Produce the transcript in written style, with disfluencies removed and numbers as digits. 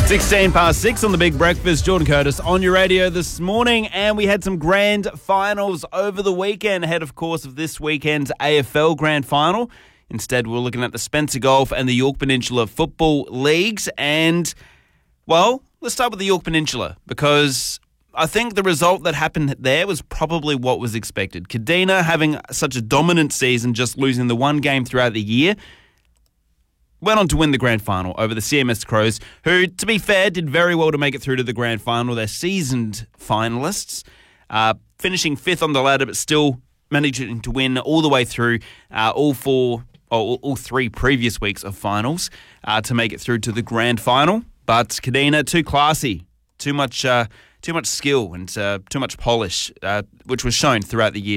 16 past 6 on The Big Breakfast. Jordan Curtis on your radio this morning, and we had some grand finals over the weekend, ahead, of course, of this weekend's AFL Grand Final. Instead, we're looking at the Spencer Golf and the Yorke Peninsula Football Leagues. And, well, let's start with the Yorke Peninsula, because I think the result that happened there was probably what was expected. Kadina having such a dominant season, just losing the one game throughout the year, went on to win the grand final over the CMS Crows, who, to be fair, did very well to make it through to the grand final. They're seasoned finalists, finishing fifth on the ladder, but still managing to win all the way through all three previous weeks of finals to make it through to the grand final. But Kadina, too classy, too much skill and too much polish, which was shown throughout the year.